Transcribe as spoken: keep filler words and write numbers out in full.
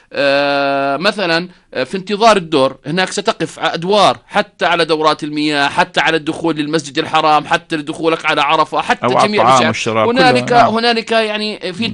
آه، مثلا في انتظار الدور هناك ستقف أدوار، حتى على دورات المياه، حتى على الدخول للمسجد الحرام، حتى لدخولك على عرفة، حتى او على جميع الطعام الأشياء. والشراب كله، هنالك نعم. هنالك يعني في